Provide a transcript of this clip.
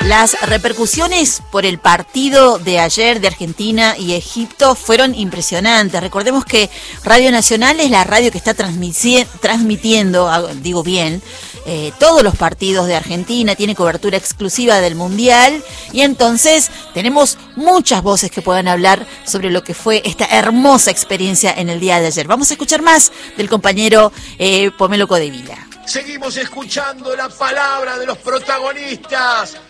Las repercusiones por el partido de ayer de Argentina y Egipto fueron impresionantes. Recordemos que Radio Nacional es la radio que está transmitiendo, digo bien, todos los partidos de Argentina, tiene cobertura exclusiva del Mundial y entonces tenemos muchas voces que puedan hablar sobre lo que fue esta hermosa experiencia en el día de ayer. Vamos a escuchar más del compañero Pomelo Codevila. Seguimos escuchando la palabra de los protagonistas.